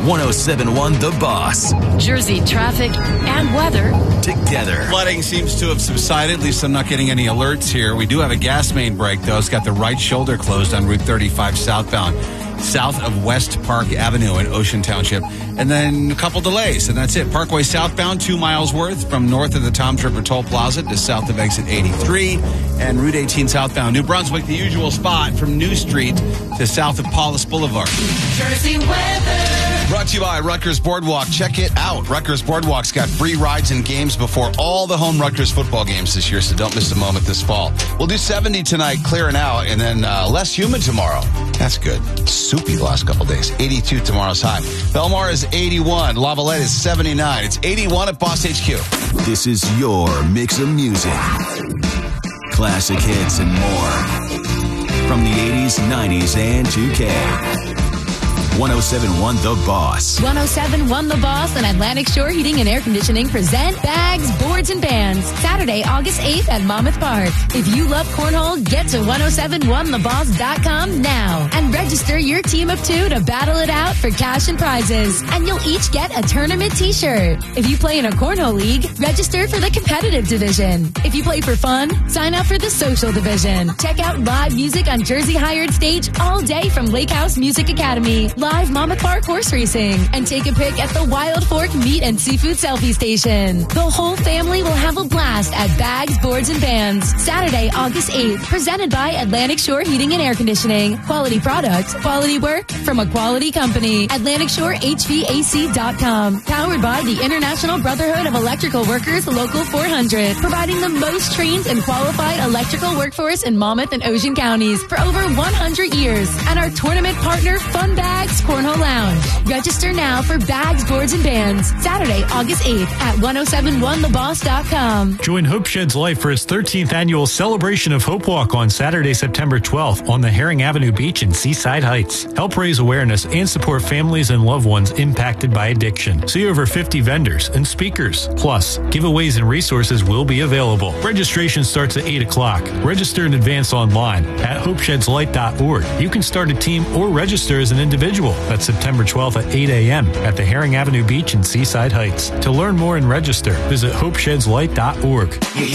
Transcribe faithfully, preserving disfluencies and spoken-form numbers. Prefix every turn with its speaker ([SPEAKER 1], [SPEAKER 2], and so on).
[SPEAKER 1] one oh seven point one The Boss.
[SPEAKER 2] Jersey traffic and weather
[SPEAKER 1] together.
[SPEAKER 3] Flooding seems to have subsided. At least I'm not getting any alerts here. We do have a gas main break, though. It's got the right shoulder closed on Route thirty-five southbound, south of West Park Avenue in Ocean Township. And then a couple delays, and that's it. Parkway southbound, two miles worth from north of the Tom Tripper Toll Plaza to south of exit eighty-three. And Route eighteen southbound, New Brunswick, the usual spot from New Street to south of Paulus Boulevard.
[SPEAKER 4] Jersey weather.
[SPEAKER 3] Brought to you by Rutgers Boardwalk. Check it out. Rutgers Boardwalk's got free rides and games before all the home Rutgers football games this year, so don't miss a moment this fall. We'll do seventy tonight, clearing out, and then uh, less humid tomorrow. That's good. Soupy the last couple days. eighty-two tomorrow's high. Belmar is eighty-one. Lavalette is seventy-nine. It's eighty-one at Boss H Q.
[SPEAKER 1] This is your mix of music. Classic hits and more. From the eighties, nineties, and two K. one oh seven point one The Boss.
[SPEAKER 2] one oh seven point one The Boss and Atlantic Shore Heating and Air Conditioning present Bags, Boards, and Bands. Saturday, August eighth at Monmouth Park. If you love cornhole, get to ten seventy-one the boss dot com now and register your team of two to battle it out for cash and prizes. And you'll each get a tournament t-shirt. If you play in a cornhole league, register for the competitive division. If you play for fun, sign up for the social division. Check out live music on Jersey Hired Stage all day from Lake House Music Academy. Live Monmouth Park horse racing, and take a pic at the Wild Fork Meat and Seafood Selfie Station. The whole family will have a blast at Bags, Boards, and Bands. Saturday, August eighth, presented by Atlantic Shore Heating and Air Conditioning. Quality products, quality work from a quality company. Atlantic Shore H V A C dot com. Powered by the International Brotherhood of Electrical Workers, Local four hundred. Providing the most trained and qualified electrical workforce in Monmouth and Ocean counties for over one hundred years. And our tournament partner, Fun Bags Cornhole Lounge. Register now for Bags, Boards, and Bands. Saturday, August eighth at ten seventy-one the boss dot com.
[SPEAKER 5] Join Hope Sheds Life for its thirteenth annual Celebration of Hope Walk on Saturday, September twelfth on the Herring Avenue Beach in Seaside Heights. Help raise awareness and support families and loved ones impacted by addiction. See over fifty vendors and speakers. Plus, giveaways and resources will be available. Registration starts at eight o'clock. Register in advance online at hope sheds light dot org. You can start a team or register as an individual. That's September twelfth at eight a.m. at the Herring Avenue Beach in Seaside Heights. To learn more and register, visit hope sheds light dot org.
[SPEAKER 4] You